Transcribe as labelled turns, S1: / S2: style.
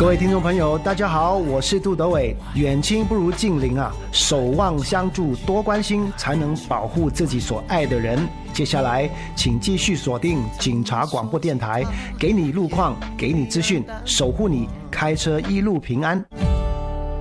S1: 各位听众朋友大家好，我是杜德伟。远亲不如近邻啊，守望相助多关心，才能保护自己所爱的人。接下来请继续锁定警察广播电台，给你路况，给你资讯，守护你开车一路平安。